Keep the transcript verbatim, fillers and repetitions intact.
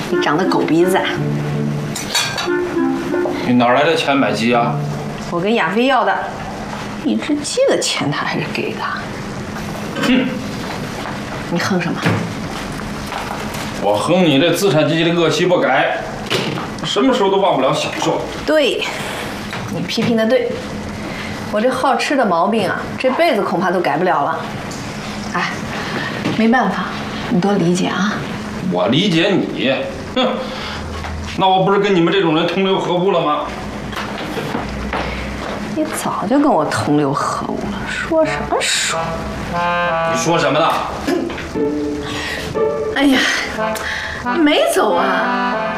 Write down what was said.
你长得狗鼻子啊！ 你哪来的钱买鸡啊？ 我跟亚飞要的，一只鸡的钱他还是给的。 哼！ 你哼什么？ 我哼你这资产阶级的恶习不改，什么时候都忘不了享受。 对，你批评的对，我这好吃的毛病啊，这辈子恐怕都改不了了。哎，没办法，你多理解啊。 我理解你，哼，那我不是跟你们这种人同流合污了吗？ 你早就跟我同流合污了，说什么说？ 你说什么呢？ 哎呀，没走啊。